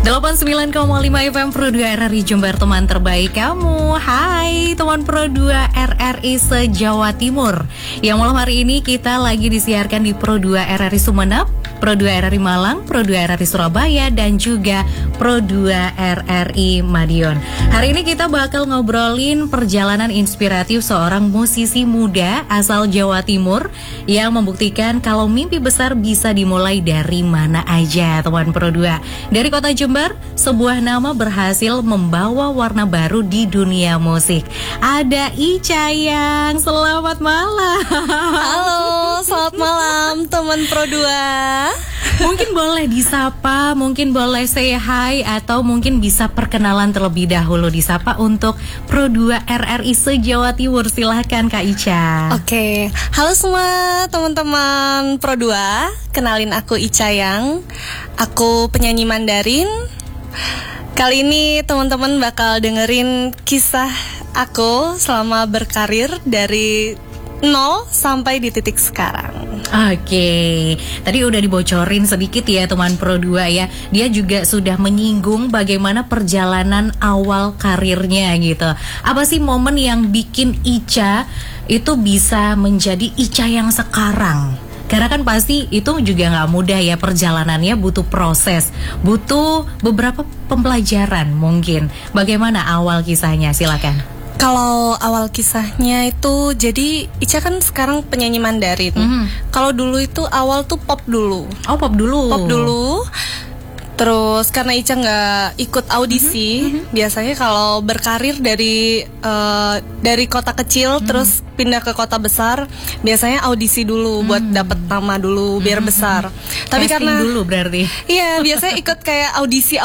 89,5 FM Pro 2 RRI Jember, teman terbaik kamu. Hai teman Pro 2 RRI se-Jawa Timur. Yang malam hari ini kita lagi disiarkan di Pro 2 RRI Sumeneb, Pro 2 RRI Malang, Pro 2 RRI Surabaya, dan juga Pro 2 RRI Madiun. Hari ini kita bakal ngobrolin perjalanan inspiratif seorang musisi muda asal Jawa Timur yang membuktikan kalau mimpi besar bisa dimulai dari mana aja, teman Pro 2. Dari kota Jember, sebuah nama berhasil membawa warna baru di dunia musik. Ada Ica Yang, selamat malam. Halo, selamat malam teman Pro 2. Mungkin boleh disapa, mungkin boleh say hi, atau mungkin bisa perkenalan terlebih dahulu. Disapa untuk Pro 2 RRI se-Jawa Timur. Silahkan Kak Ica. Oke, halo semua teman-teman Pro 2. Kenalin aku Ica Yang. Aku penyanyi Mandarin. Kali ini teman-teman bakal dengerin kisah aku selama berkarir dari 0 sampai di titik sekarang. Oke, tadi udah dibocorin sedikit ya teman Pro 2 ya. Dia juga sudah menyinggung bagaimana perjalanan awal karirnya gitu. Apa sih momen yang bikin Ica itu bisa menjadi Ica yang sekarang? Karena kan pasti itu juga gak mudah ya, perjalanannya butuh proses, butuh beberapa pembelajaran mungkin. Bagaimana awal kisahnya? Silakan. Kalau awal kisahnya itu, jadi Ica kan sekarang penyanyi Mandarin. Kalau dulu itu awal tuh pop dulu. Oh, pop dulu. Pop dulu. Terus karena Ica nggak ikut audisi, biasanya kalau berkarir dari kota kecil terus pindah ke kota besar, biasanya audisi dulu buat dapet nama dulu biar besar. Tapi casting karena dulu berarti. Iya, biasanya ikut kayak audisi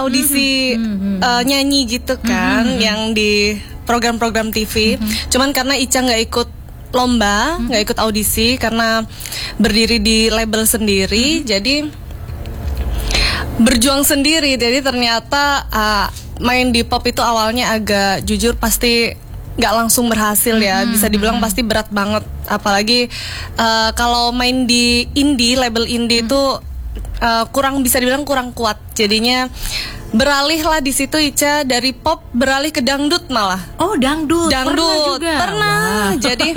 nyanyi gitu kan, yang di program-program TV. Cuman karena Ica nggak ikut lomba, nggak ikut audisi karena berdiri di label sendiri, jadi berjuang sendiri. Jadi ternyata main di pop itu awalnya agak, jujur pasti nggak langsung berhasil ya. Bisa dibilang pasti berat banget. Apalagi kalau main di indie, label indie itu bisa dibilang kurang kuat. Jadinya beralih lah di situ Ica dari pop beralih ke dangdut malah. Oh, dangdut. Pernah. Jadi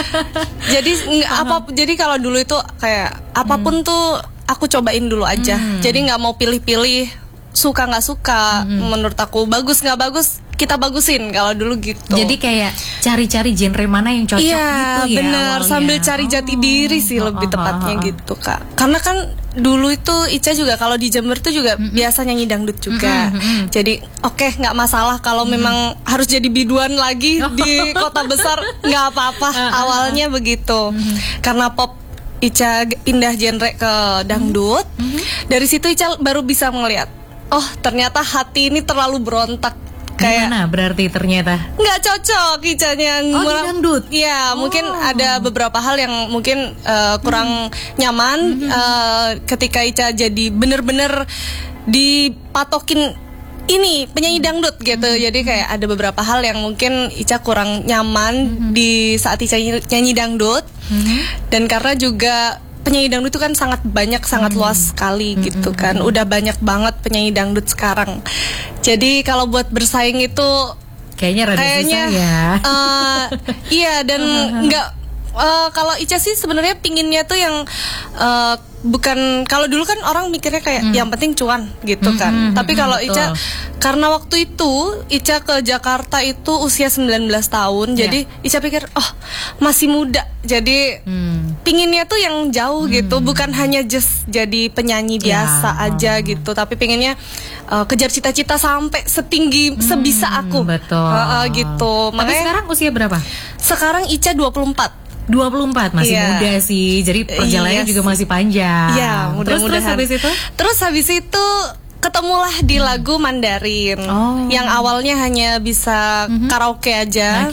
jadi kalau dulu itu kayak apapun tuh aku cobain dulu aja. Jadi nggak mau pilih-pilih, suka nggak suka. Menurut aku bagus nggak bagus, kita bagusin kalau dulu gitu. Jadi kayak cari-cari genre mana yang cocok gitu ya. Iya bener, sambil cari jati diri sih lebih tepatnya gitu Kak. Karena kan dulu itu Ica juga kalau di Jember tuh juga biasa nyanyi dangdut juga. Jadi oke, nggak masalah kalau memang harus jadi biduan lagi di kota besar, nggak apa-apa. Awalnya begitu. Karena pop Ica pindah genre ke dangdut. Dari situ Ica baru bisa melihat, oh ternyata hati ini terlalu berontak. Kayak gimana berarti ternyata? Nggak cocok Icanya. Oh, di dangdut? Iya, mungkin ada beberapa hal yang mungkin kurang nyaman ketika Ica jadi bener-bener dipatokin ini penyanyi dangdut gitu. Jadi kayak ada beberapa hal yang mungkin Ica kurang nyaman di saat Ica nyanyi dangdut. Dan karena juga penyanyi dangdut itu kan sangat banyak, sangat luas sekali gitu kan. Udah banyak banget penyanyi dangdut sekarang. Jadi kalau buat bersaing itu kayaknya susah ya. Iya, dan nggak kalau Ica sih sebenarnya pinginnya tuh yang bukan, kalau dulu kan orang mikirnya kayak yang penting cuan gitu kan. Tapi kalau Ica, karena waktu itu Ica ke Jakarta itu usia 19 tahun. Jadi Ica pikir, oh masih muda. Jadi pinginnya tuh yang jauh gitu. Bukan hanya just jadi penyanyi biasa aja gitu. Tapi pinginnya kejar cita-cita sampai setinggi sebisa aku. Betul. Gitu. Tapi makanya sekarang usia berapa? Sekarang Ica 24 masih muda sih. Jadi perjalanannya juga masih panjang. Iya, mudah-mudahan. Terus habis itu ketemulah di lagu Mandarin. Yang awalnya hanya bisa karaoke aja.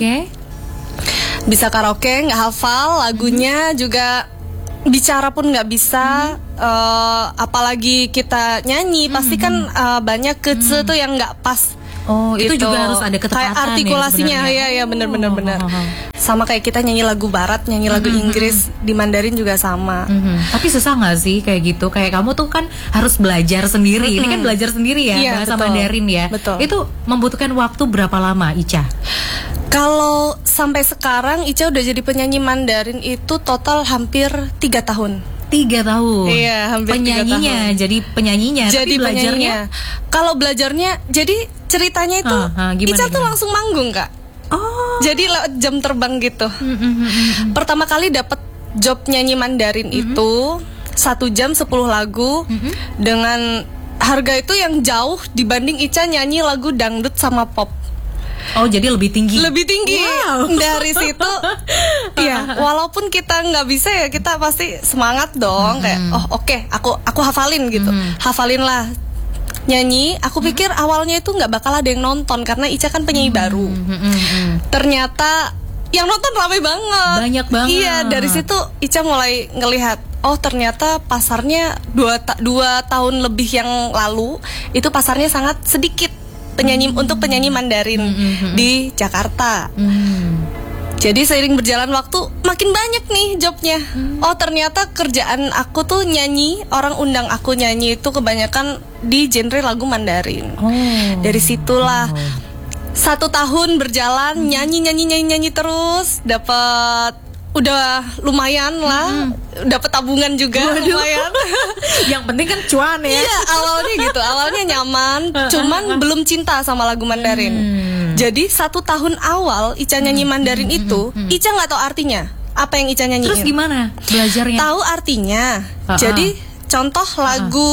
Bisa karaoke, nggak hafal lagunya, juga bicara pun nggak bisa. Apalagi kita nyanyi, pasti kan banyak kece tuh yang nggak pas Oh, itu gitu. juga harus ada ketepatan kayak artikulasinya ya benar-benar benar. Sama kayak kita nyanyi lagu barat, nyanyi lagu Inggris di Mandarin juga sama. Tapi susah nggak sih kayak gitu? Kayak kamu tuh kan harus belajar sendiri. Ini kan belajar sendiri ya, Iya, bahasa betul. Mandarin ya. Betul. Itu membutuhkan waktu berapa lama, Ica? Kalau sampai sekarang Ica udah jadi penyanyi Mandarin itu total hampir 3 tahun. 3 tahun. Iya, hampir 3 penyanyinya, tahun. jadi penyanyinya. Jadi tapi belajarnya. Kalau belajarnya, jadi ceritanya itu Gimana, Ica tuh gimana? langsung manggung Kak. Oh. Jadi lewat jam terbang gitu. Pertama kali dapat job nyanyi Mandarin itu 1 jam 10 lagu dengan harga itu yang jauh dibanding Ica nyanyi lagu dangdut sama pop. Oh, jadi lebih tinggi. Lebih tinggi. Wow. Dari situ ya, walaupun kita nggak bisa ya, kita pasti semangat dong. Kayak oke, aku hafalin gitu. Hafalin lah nyanyi. Aku pikir awalnya itu nggak bakal ada yang nonton karena Ica kan penyanyi baru. Ternyata yang nonton ramai banget. Banyak banget. Iya, dari situ Ica mulai ngelihat, oh ternyata pasarnya 2 tahun lebih yang lalu itu pasarnya sangat sedikit untuk penyanyi Mandarin di Jakarta. Jadi seiring berjalan waktu makin banyak nih jobnya. Oh ternyata kerjaan aku tuh nyanyi, orang undang aku nyanyi itu kebanyakan di genre lagu Mandarin. Dari situlah 1 tahun berjalan nyanyi terus, dapat udah lumayan lah, dapat tabungan juga. Lumayan. Yang penting kan cuan ya. Iya, awalnya nyaman, cuman belum cinta sama lagu Mandarin. Jadi 1 tahun awal Ica nyanyi Mandarin itu, Ica nggak tahu artinya apa yang Ica nyanyiin. Terus gimana belajarnya? Tahu artinya. Jadi contoh lagu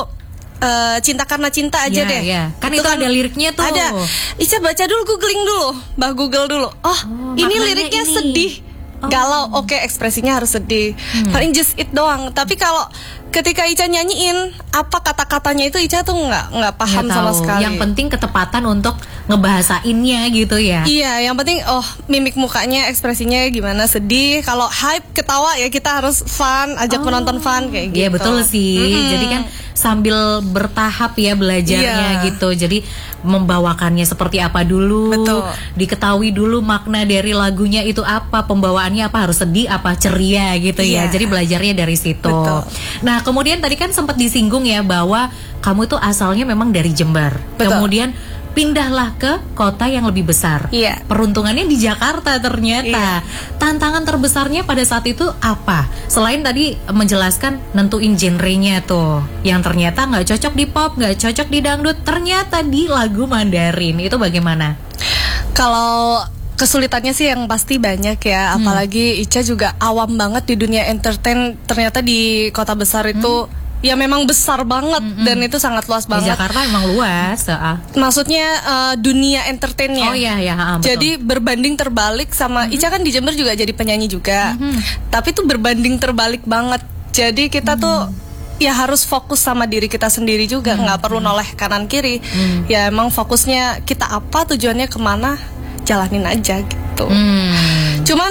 Cinta Karena Cinta aja deh. Kan itu ada liriknya tuh. Ada. Ica baca dulu, googling dulu, Google dulu. Oh ini maknanya liriknya ini. sedih. Galau, oke, ekspresinya harus sedih. Paling just it doang. Tapi kalau ketika Ica nyanyiin apa kata-katanya itu Ica tuh nggak paham Nggak sama tahu. sekali. Yang penting ketepatan untuk ngebahasainnya gitu ya. Iya, yang penting mimik mukanya, ekspresinya gimana, sedih. Kalau hype, ketawa ya kita harus fun, ajak penonton fun kayak gitu. Iya betul sih. Jadi kan sambil bertahap ya belajarnya Iya. gitu. Jadi membawakannya seperti apa dulu, Betul. diketahui dulu makna dari lagunya itu apa, pembawaannya apa, harus sedih apa ceria gitu ya. Iya. Jadi belajarnya dari situ. Betul. Nah kemudian tadi kan sempat disinggung ya bahwa kamu tuh asalnya memang dari Jember. Betul. Kemudian pindahlah ke kota yang lebih besar. Iya. Peruntungannya di Jakarta ternyata. Tantangan terbesarnya pada saat itu apa? Selain tadi menjelaskan nentuin genrenya tuh, yang ternyata nggak cocok di pop, nggak cocok di dangdut, ternyata di lagu Mandarin. Itu bagaimana? Kalau kesulitannya sih yang pasti banyak ya, apalagi Ica juga awam banget di dunia entertain. Ternyata di kota besar itu ya memang besar banget dan itu sangat luas Di banget. Jakarta emang luas. Maksudnya dunia entertainnya. Oh iya ya, betul. Jadi berbanding terbalik sama Ica kan di Jember juga jadi penyanyi juga. Tapi tuh berbanding terbalik banget. Jadi kita tuh ya harus fokus sama diri kita sendiri juga, nggak perlu noleh kanan kiri. Ya emang fokusnya kita apa, tujuannya kemana, jalanin aja gitu. Cuman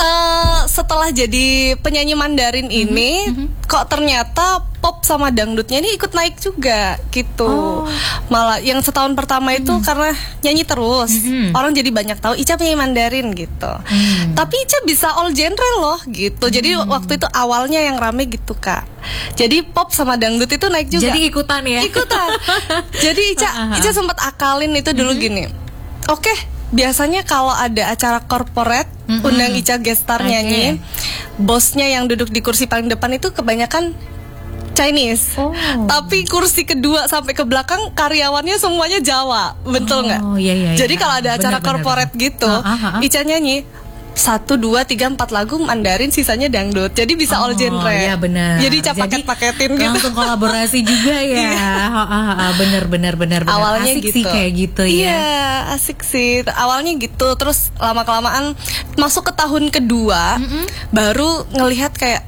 setelah jadi penyanyi Mandarin ini, kok ternyata pop sama dangdutnya ini ikut naik juga gitu. Malah yang setahun pertama itu karena nyanyi terus, orang jadi banyak tahu Ica penyanyi Mandarin gitu. Tapi Ica bisa all genre loh gitu. Jadi waktu itu awalnya yang rame gitu Kak. Jadi pop sama dangdut itu naik juga. Jadi ikutan ya? Ikutan. Jadi Ica sempat akalin itu dulu gini. Oke, biasanya kalau ada acara corporate, undang Ica guest star nyanyi, bosnya yang duduk di kursi paling depan itu kebanyakan Chinese. Tapi kursi kedua sampai ke belakang karyawannya semuanya Jawa. Betul nggak? Iya. Jadi kalau ada acara Benar, corporate gitu, Ica nyanyi 1, 2, 3, 4 lagu Mandarin, sisanya dangdut. Jadi bisa all genre. Iya benar. Jadi Ica paket-paketin gitu. Langsung kolaborasi juga ya. Bener. Awalnya asik gitu. sih kayak gitu ya. Iya, asik sih. Awalnya gitu, terus lama-kelamaan masuk ke tahun kedua, baru ngelihat kayak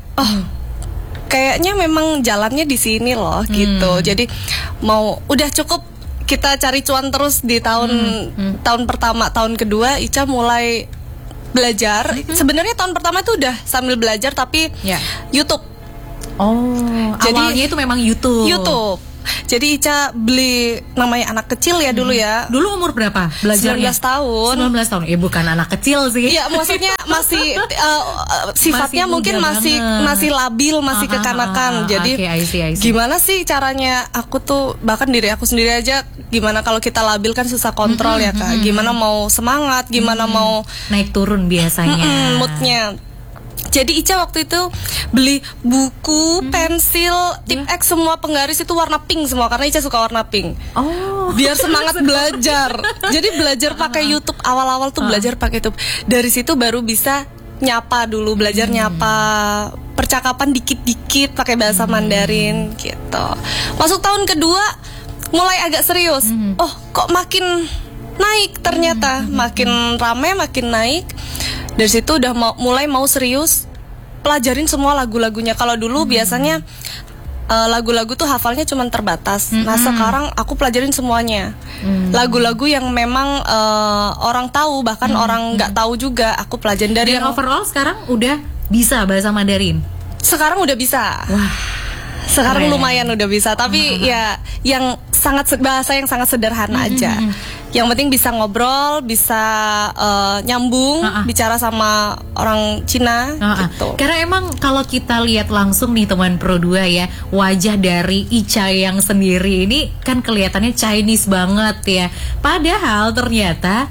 kayaknya memang jalannya di sini loh gitu. Jadi udah cukup kita cari cuan terus di tahun pertama, tahun kedua Ica mulai belajar. Sebenarnya tahun pertama itu udah sambil belajar tapi YouTube. Jadi awalnya itu memang YouTube. Jadi Ica beli, namanya anak kecil ya dulu ya. Dulu umur berapa belajarnya? 19 tahun. 19 tahun. Bukan anak kecil sih. Iya, maksudnya masih sifatnya Masih mungkin muda masih labil, masih kekanakan. Jadi I see. gimana sih caranya, aku tuh bahkan diri aku sendiri aja, gimana kalau kita labil kan susah kontrol ya Kak. Gimana mau semangat, gimana mau naik turun biasanya moodnya. Jadi Ica waktu itu beli buku, pensil, tip X, semua penggaris itu warna pink semua, karena Ica suka warna pink. Oh, Biar semangat belajar. Jadi belajar pakai YouTube, awal-awal tuh belajar pakai YouTube. Dari situ baru bisa nyapa dulu, belajar nyapa, percakapan dikit-dikit pakai bahasa Mandarin gitu. Masuk tahun kedua mulai agak serius. Oh, kok makin naik ternyata, makin rame, makin naik. Dari situ udah mulai mau serius pelajarin semua lagu-lagunya. Kalau dulu biasanya lagu-lagu tuh hafalnya cuma terbatas. Nah sekarang aku pelajarin semuanya. Lagu-lagu yang memang orang tahu, bahkan orang nggak tahu juga aku pelajarin. Dari dan overall sekarang udah bisa bahasa Mandarin. Sekarang udah bisa. Wah, sekarang keren. lumayan udah bisa. Tapi ya yang bahasa yang sangat sederhana aja. Yang penting bisa ngobrol, bisa nyambung, bicara sama orang Cina gitu. Karena emang kalau kita lihat langsung nih teman Pro 2 ya, wajah dari Ica yang sendiri ini kan kelihatannya Chinese banget ya. Padahal ternyata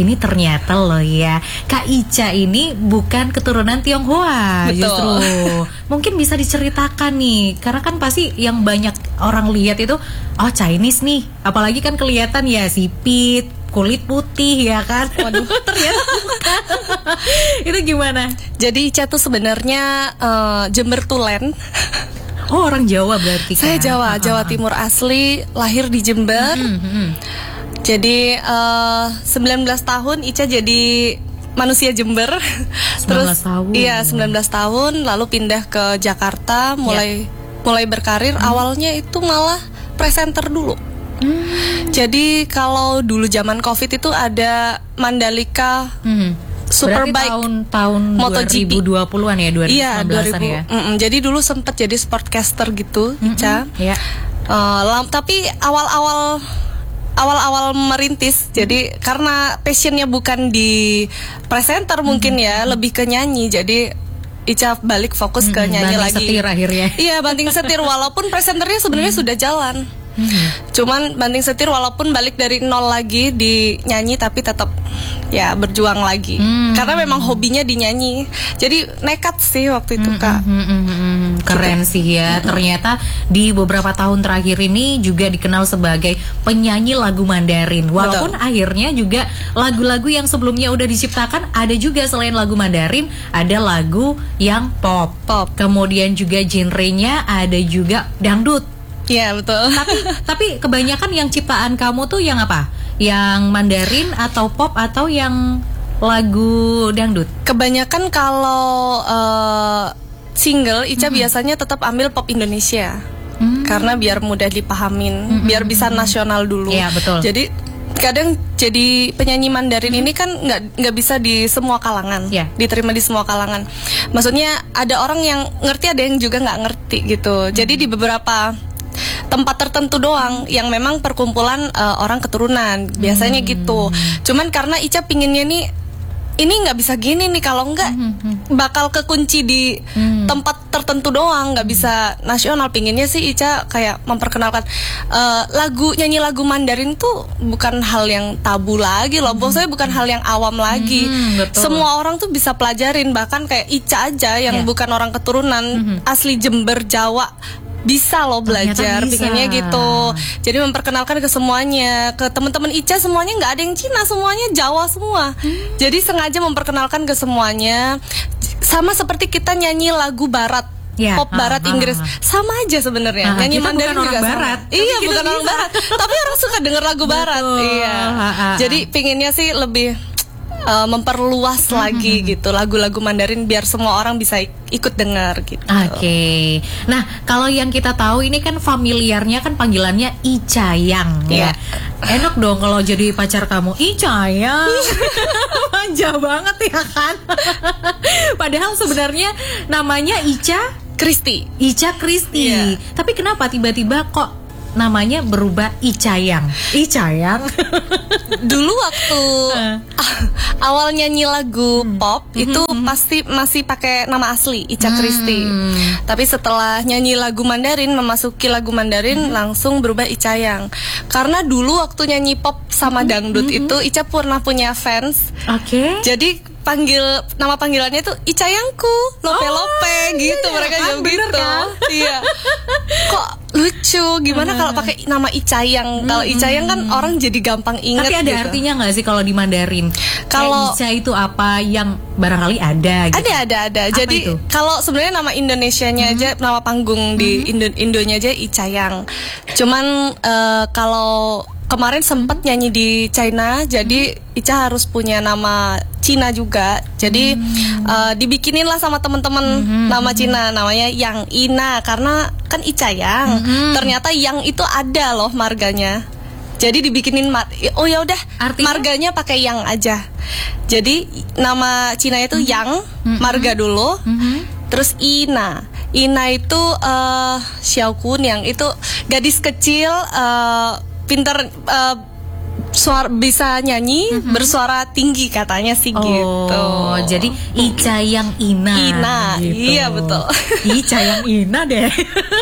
loh ya, Kak Ica ini bukan keturunan Tionghoa. Betul. Justru mungkin bisa diceritakan nih, karena kan pasti yang banyak orang lihat itu oh Chinese nih, apalagi kan kelihatan ya sipit, kulit putih ya kan. Waduh, ternyata bukan. Itu gimana? Jadi Ica tuh sebenarnya Jember Tulen. Oh, orang Jawa berarti kan? Saya Jawa Timur asli, lahir di Jember. Jadi 19 tahun Ica jadi manusia Jember. 19 tahun. Iya, 19 tahun lalu pindah ke Jakarta, mulai berkarir. Awalnya itu malah presenter dulu. Jadi kalau dulu zaman Covid itu ada Mandalika Superbike tahun MotoGP 2020-an ya, 2019-an iya, 2000, ya. Jadi dulu sempet jadi sportcaster gitu, Ica. Ya. Tapi awal-awal merintis, jadi karena passionnya bukan di presenter mungkin ya, lebih ke nyanyi. Jadi Ica balik fokus ke nyanyi lagi. Setir akhirnya. Iya, banting setir walaupun presenternya sebenarnya sudah jalan. Cuman banting setir walaupun balik dari nol lagi di nyanyi, tapi tetap ya berjuang lagi. Karena memang hobinya di nyanyi. Jadi nekat sih waktu itu Kak. Keren sih ya. Ternyata di beberapa tahun terakhir ini juga dikenal sebagai penyanyi lagu Mandarin. Walaupun akhirnya juga lagu-lagu yang sebelumnya udah diciptakan ada juga selain lagu Mandarin, ada lagu yang pop. Kemudian juga genrenya ada juga dangdut. Iya betul. Tapi kebanyakan yang ciptaan kamu tuh yang apa? Yang Mandarin atau pop atau yang lagu dangdut? Kebanyakan kalau single Ica biasanya tetap ambil pop Indonesia. Karena biar mudah dipahamin, biar bisa nasional dulu. Iya betul. Jadi kadang jadi penyanyi Mandarin ini kan nggak bisa di semua kalangan, diterima di semua kalangan. Maksudnya ada orang yang ngerti, ada yang juga nggak ngerti gitu. Jadi di beberapa tempat tertentu doang yang memang perkumpulan orang keturunan biasanya gitu. Cuman karena Ica pinginnya nih, ini nggak bisa gini nih, kalau nggak bakal kekunci di tempat tertentu doang, nggak bisa nasional. Pinginnya sih Ica kayak memperkenalkan nyanyi lagu Mandarin tuh bukan hal yang tabu lagi loh. Maksudnya bukan hal yang awam lagi. Semua orang tuh bisa pelajarin, bahkan kayak Ica aja yang bukan orang keturunan asli Jember Jawa bisa loh belajar, pinginnya gitu. Jadi memperkenalkan ke semuanya, ke teman-teman Ica semuanya nggak ada yang Cina, semuanya Jawa semua. Jadi sengaja memperkenalkan ke semuanya, sama seperti kita nyanyi lagu Barat. Pop Barat Inggris sama aja sebenarnya. Nyanyi Mandarin juga Barat. Iya, bukan orang Barat, tapi orang suka denger lagu Barat. Iya. Jadi pinginnya sih lebih memperluas lagi gitu lagu-lagu Mandarin biar semua orang bisa ikut dengar gitu. Oke. Nah, kalau yang kita tahu ini kan familiarnya kan panggilannya Icayang ya. Enak dong kalau jadi pacar kamu Icayang. Manja banget ya kan. Padahal sebenarnya namanya Ica Kristi. Tapi kenapa tiba-tiba kok namanya berubah Icayang. Icayang. Dulu waktu awal nyanyi lagu pop itu pasti masih pakai nama asli Ica Kristi. Tapi setelah nyanyi lagu Mandarin, memasuki lagu Mandarin langsung berubah Icayang. Karena dulu waktu nyanyi pop sama dangdut itu Ica pernah punya fans. Oke. Jadi nama panggilannya tuh Icayangku, Lope-lope gitu, mereka jawab gitu. Kan? Iya. Kok lucu, gimana kalau pakai nama Icayang? Kalau Icayang kan orang jadi gampang inget. Tapi ada gitu. artinya nggak sih kalau di Mandarin? Kalau Ica itu apa yang barangkali ada gitu. Ada. Apa Jadi itu? kalau sebenarnya nama Indonesianya aja, nama panggung di Indonya aja Icayang. Cuman kalau kemarin sempat nyanyi di China, jadi Ica harus punya nama Cina juga. Jadi dibikinin lah sama teman-teman nama Cina, namanya Yang Ina, karena kan Icayang. Ternyata Yang itu ada loh marganya. Jadi dibikinin oh ya udah, marganya pakai Yang aja. Jadi nama Cina itu Yang, marga dulu. Terus Ina itu Xiao Kun, yang itu gadis kecil pinter bisa nyanyi, bersuara tinggi katanya sih gitu. Jadi Icayang Ina. Gitu. Iya betul. Icayang Ina deh.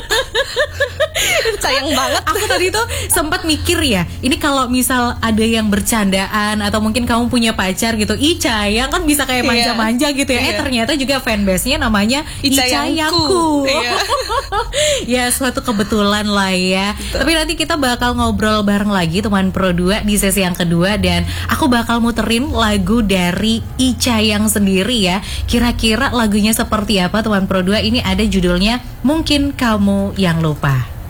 Sayang banget. Aku tadi tuh sempat mikir ya, ini kalau misal ada yang bercandaan atau mungkin kamu punya pacar gitu, Icayang kan bisa kayak manja-manja gitu ya. Ternyata juga fanbase-nya namanya Icayangku. Ya suatu kebetulan lah ya. Betul. Tapi nanti kita bakal ngobrol bareng lagi teman Pro 2 di sesi yang kedua, dan aku bakal muterin lagu dari Icayang sendiri ya. Kira-kira lagunya seperti apa teman Pro 2? Ini ada judulnya Mungkin Kamu Yang Lupa.